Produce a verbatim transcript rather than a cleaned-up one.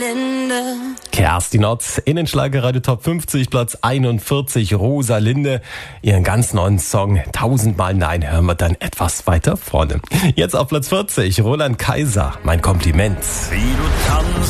Rosalinde. Kerstin Ott in den Schlagerradio Top fünfzig, Platz einundvierzig, Rosalinde. Ihren ganz neuen Song Tausendmal Nein hören wir dann etwas weiter vorne. Jetzt auf Platz vierzig, Roland Kaiser, mein Kompliment. Wie du tanzt.